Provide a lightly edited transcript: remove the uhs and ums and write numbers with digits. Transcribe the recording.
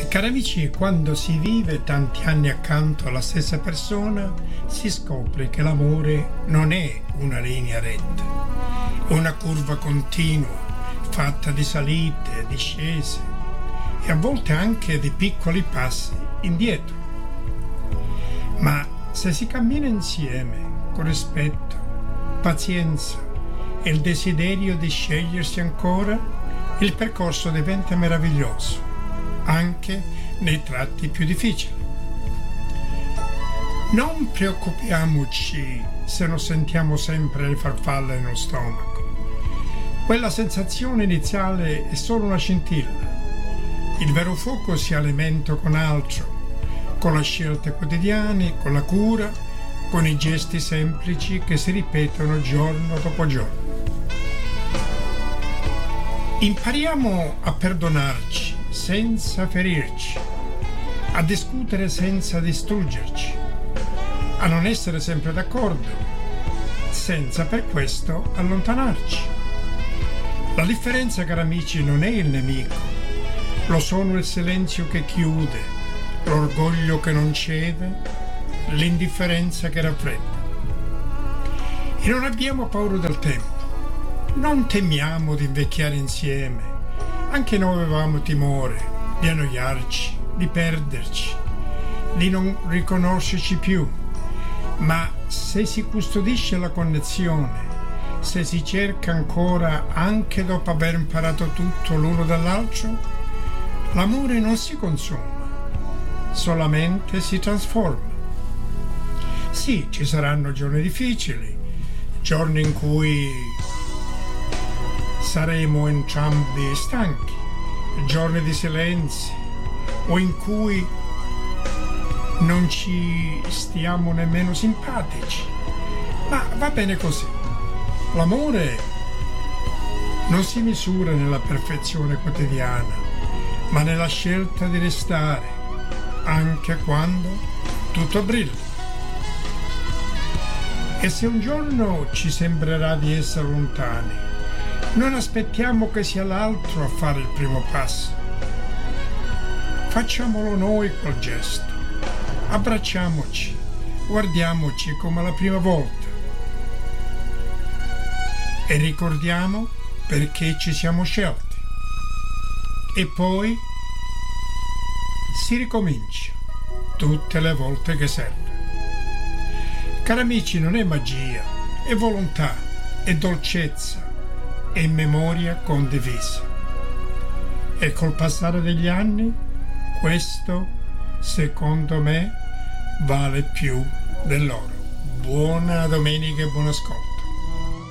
Cari amici, quando si vive tanti anni accanto alla stessa persona, si scopre che l'amore non è una linea retta, è una curva continua, fatta di salite, discese e a volte anche di piccoli passi indietro. Ma se si cammina insieme, con rispetto, pazienza e il desiderio di scegliersi ancora, il percorso diventa meraviglioso, anche nei tratti più difficili. Non preoccupiamoci se non sentiamo sempre le farfalle nello stomaco. Quella sensazione iniziale è solo una scintilla. Il vero fuoco si alimenta con altro, con le scelte quotidiane, con la cura, con i gesti semplici che si ripetono giorno dopo giorno. Impariamo a perdonarci senza ferirci, a discutere senza distruggerci, a non essere sempre d'accordo, senza per questo allontanarci. La differenza, cari amici, non è il nemico, lo sono il silenzio che chiude, l'orgoglio che non cede, l'indifferenza che raffredda. E non abbiamo paura del tempo, non temiamo di invecchiare insieme. Anche noi avevamo timore di annoiarci, di perderci, di non riconoscerci più. Ma se si custodisce la connessione, se si cerca ancora anche dopo aver imparato tutto l'uno dall'altro, l'amore non si consuma, solamente si trasforma. Sì, ci saranno giorni difficili, giorni in cui saremo entrambi stanchi, giorni di silenzi o in cui non ci stiamo nemmeno simpatici, ma va bene così. L'amore non si misura nella perfezione quotidiana, ma nella scelta di restare anche quando tutto brilla. E se un giorno ci sembrerà di essere lontani, non aspettiamo che sia l'altro a fare il primo passo. Facciamolo noi quel gesto. Abbracciamoci, guardiamoci come la prima volta. E ricordiamo perché ci siamo scelti. E poi si ricomincia tutte le volte che serve. Cari amici, non è magia, è volontà, è dolcezza, e memoria condivisa. E col passare degli anni, questo, secondo me, vale più dell'oro. Buona domenica e buon ascolto.